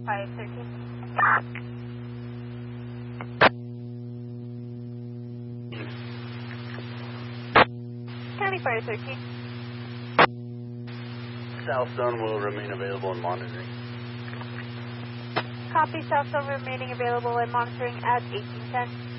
513. County Fire 13. South Zone will remain available and monitoring. Copy, South Zone remaining available and monitoring at 1810.